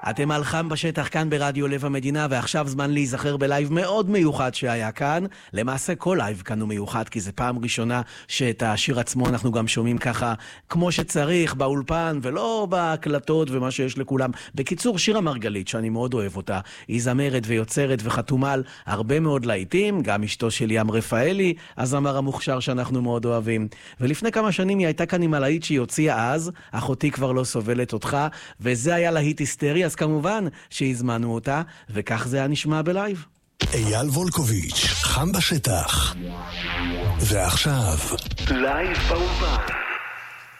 אתם על חם בשטח כאן ברדיו לב המדינה, ועכשיו זמן להיזכר בלייב מאוד מיוחד שהיה כאן. למעשה כל לייב כאן הוא מיוחד, כי זה פעם ראשונה שאת השיר עצמו אנחנו גם שומעים ככה כמו שצריך, באולפן ולא בהקלטות ומה שיש לכולם. בקיצור, שירה מרגלית, שאני מאוד אוהב אותה, היא זמרת ויוצרת וחתומה על הרבה מאוד להיטים, גם אשתו של ים רפאלי, הזמר המוכשר שאנחנו מאוד אוהבים. ולפני כמה שנים היא הייתה כאן עם הלהיט שהיא הוציאה אז, אחותי כבר לא סובלת אותך, וזה היה להיט היסטרי, אז כמובן שהזמנו אותה, וכך זה היה נשמע בלייב. אייל וולקוביץ', חם בשטח. ועכשיו, לייב באולפן.